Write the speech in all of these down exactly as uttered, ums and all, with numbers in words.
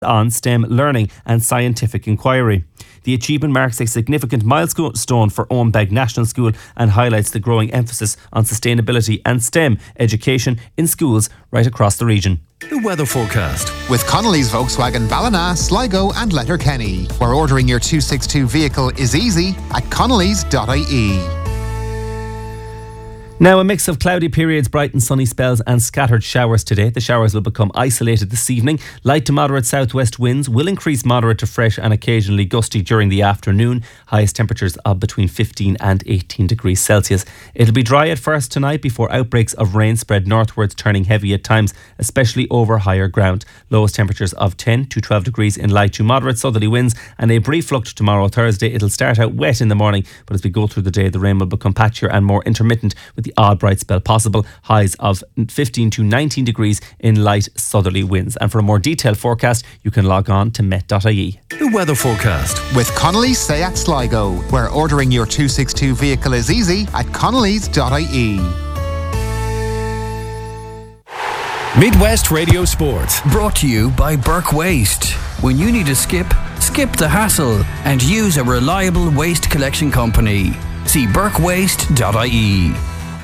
on STEM learning and scientific inquiry. The achievement marks a significant milestone for Owenbeg National School and highlights the growing emphasis on sustainability and STEM education in schools right across the region. The weather forecast with Connolly's Volkswagen Ballina, Sligo and Letterkenny, where ordering your two sixty-two vehicle is easy at connellys dot I E. Now a mix of cloudy periods, bright and sunny spells and scattered showers today. The showers will become isolated this evening. Light to moderate southwest winds will increase moderate to fresh and occasionally gusty during the afternoon. Highest temperatures of between fifteen and eighteen degrees Celsius. It'll be dry at first tonight before outbreaks of rain spread northwards, turning heavy at times, especially over higher ground. Lowest temperatures of ten to twelve degrees in light to moderate southerly winds and a brief look tomorrow Thursday. It'll start out wet in the morning, but as we go through the day the rain will become patchier and more intermittent with the odd bright spell possible. Highs of fifteen to nineteen degrees in light southerly winds. And for a more detailed forecast, you can log on to met dot I E. The weather forecast with Connolly's Seat Sligo, where ordering your two sixty-two vehicle is easy at connellys dot I E. Midwest Radio Sport, brought to you by Burke Waste. When you need a skip, skip the hassle and use a reliable waste collection company. See burke waste dot I E.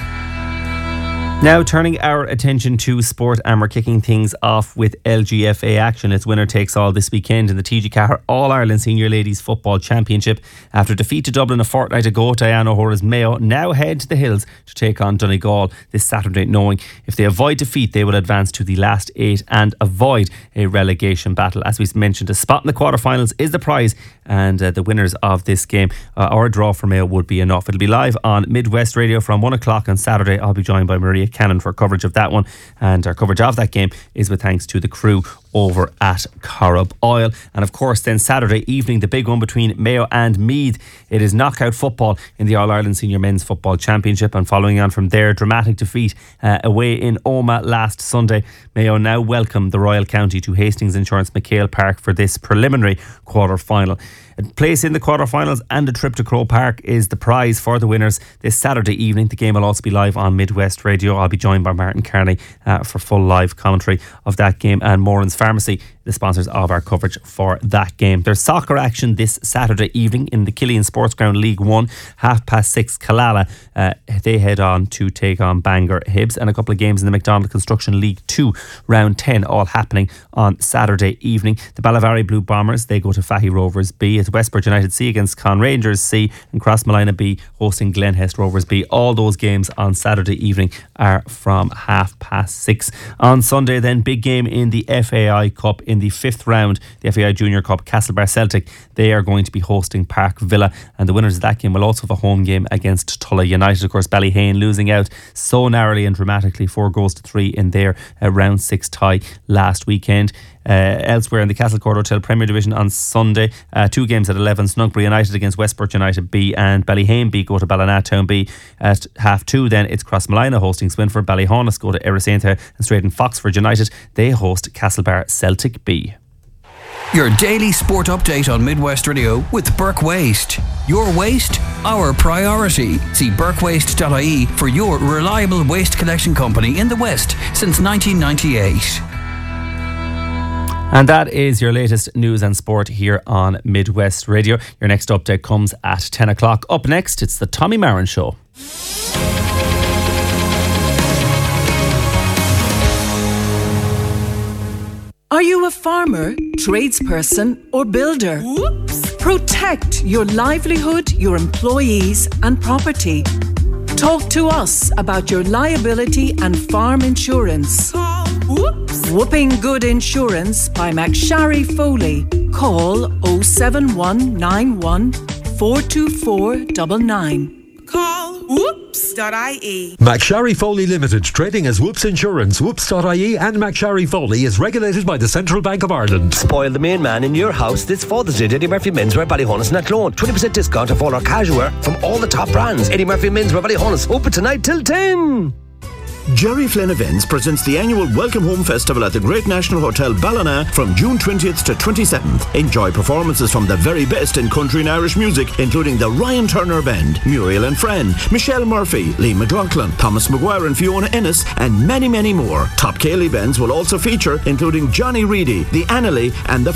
Now turning our attention to sport, and we're kicking things off with L G F A action. It's winner takes all this weekend in the T G C A R All-Ireland Senior Ladies Football Championship. After defeat to Dublin a fortnight ago, Diana O'Hora's Mayo now head to the hills to take on Donegal this Saturday, knowing if they avoid defeat they will advance to the last eight and avoid a relegation battle. As we mentioned, a spot in the quarterfinals is the prize, and uh, the winners of this game uh, or a draw for Mayo would be enough. It'll be live on Midwest Radio from one o'clock on Saturday. I'll be joined by Maria Cannon for coverage of that one, and our coverage of that game is with thanks to the crew over at Corrib Oil. And of course then Saturday evening, the big one between Mayo and Meath. It is knockout football in the All-Ireland Senior Men's Football Championship, and following on from their dramatic defeat uh, away in Omagh last Sunday, Mayo now welcome the Royal County to Hastings Insurance McHale Park for this preliminary quarter-final. A place in the quarterfinals and a trip to Croke Park is the prize for the winners this Saturday evening. The game will also be live on Midwest Radio. I'll be joined by Martin Carney uh, for full live commentary of that game, and Moran's Pharmacy, the sponsors of our coverage for that game. There's soccer action this Saturday evening in the Killian Sports Ground League One. Half past six, Killala, uh, they head on to take on Bangor Hibs, and a couple of games in the McDonald Construction League Two, round ten, all happening on Saturday evening. The Ballavari Blue Bombers, they go to Fahy Rovers B. It's Westport United C against Con Rangers C, and Crossmolina B hosting Glenhest Rovers B. All those games on Saturday evening are from half past six. On Sunday then, big game in the F A I Cup in the fifth round, the F A I Junior Cup. Castlebar Celtic, they are going to be hosting Park Villa, and the winners of that game will also have a home game against Tulla United. Of course, Ballyhane losing out so narrowly and dramatically, four goals to three in their uh, round six tie last weekend. Uh, elsewhere in the Castlecourt Hotel Premier Division on Sunday, uh, two games at eleven. Snugbury United against Westport United B, and Ballyhane B go to Ballinatown B. At half two then, it's Crossmolina hosting Swinford. Ballyhonus go to Erasantha, and straight in Foxford United, they host Castlebar Celtic B. Your daily sport update on Midwest Radio with Burke Waste. Your waste, our priority. See burke waste dot I E for your reliable waste collection company in the West since nineteen ninety-eight. And that is your latest news and sport here on Midwest Radio. Your next update comes at ten o'clock. Up next, it's the Tommy Marin Show. Are you a farmer, tradesperson or builder? Whoops. Protect your livelihood, your employees and property. Talk to us about your liability and farm insurance. Call Whoops. Whooping Good Insurance by McSharry Foley. Call oh seven one nine one four two four nine nine. Call whoops dot I E. McSharry Foley Limited, trading as Whoops Insurance. Whoops dot I E and McSharry Foley is regulated by the Central Bank of Ireland. Spoil the main man in your house this Father's Day. Eddie Murphy Menswear, Ballyhonus and Athlone. twenty percent discount off all our casual wear from all the top brands. Eddie Murphy Menswear, Ballyhonus, open tonight till ten. Jerry Flynn Events presents the annual Welcome Home Festival at the Great National Hotel Ballina from June twentieth to twenty-seventh. Enjoy performances from the very best in country and Irish music, including the Ryan Turner Band, Muriel and Friend, Michelle Murphy, Lee McLaughlin, Thomas Maguire and Fiona Ennis, and many, many more. Top Cayley bands will also feature, including Johnny Reedy, the Annalee, and the